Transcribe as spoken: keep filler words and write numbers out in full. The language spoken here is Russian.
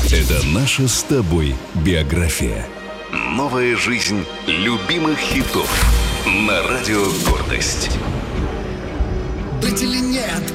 Это наша с тобой биография. Новая жизнь любимых хитов на радио «Гордость». Быть или нет,